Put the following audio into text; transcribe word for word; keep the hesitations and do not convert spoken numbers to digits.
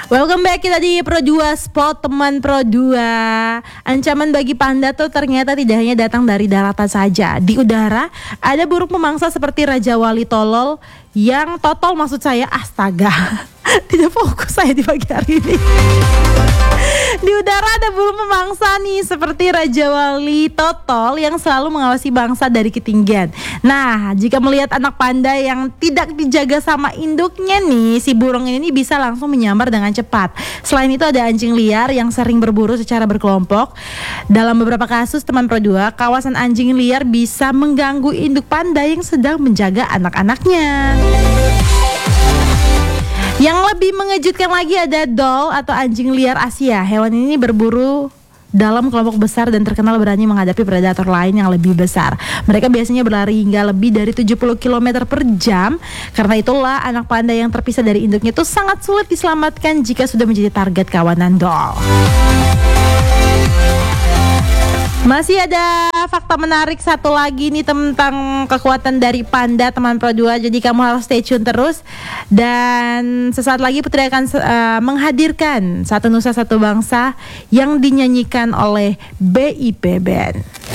Welcome back, kita di Pro dua Spot, teman Pro dua. Ancaman bagi panda tuh ternyata tidak hanya datang dari daratan saja. Di udara ada burung pemangsa seperti Raja Wali Tolol yang totol, maksud saya, astaga. Tidak fokus saya di pagi hari ini. Di udara ada burung pemangsa nih seperti Raja Wali Totol yang selalu mengawasi bangsa dari ketinggian. Nah, jika melihat anak panda yang tidak dijaga sama induknya nih, si burung ini bisa langsung menyambar dengan cepat. Selain itu ada anjing liar yang sering berburu secara berkelompok. Dalam beberapa kasus, teman Pro dua, kawasan anjing liar bisa mengganggu induk panda yang sedang menjaga anak-anaknya. Yang lebih mengejutkan lagi ada doll atau anjing liar Asia. Hewan ini berburu dalam kelompok besar dan terkenal berani menghadapi predator lain yang lebih besar. Mereka biasanya berlari hingga lebih dari tujuh puluh kilometer per jam. Karena itulah anak panda yang terpisah dari induknya itu sangat sulit diselamatkan jika sudah menjadi target kawanan doll. Masih ada fakta menarik satu lagi nih tentang kekuatan dari panda, teman Pro dua. Jadi kamu harus stay tune terus. Dan sesaat lagi Putri akan uh, menghadirkan Satu Nusa Satu Bangsa yang dinyanyikan oleh B I P Band.